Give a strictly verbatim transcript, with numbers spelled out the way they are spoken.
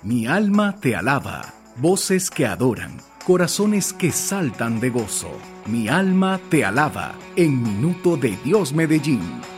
Mi alma te alaba, voces que adoran, corazones que saltan de gozo. Mi alma te alaba, en Minuto de Dios Medellín.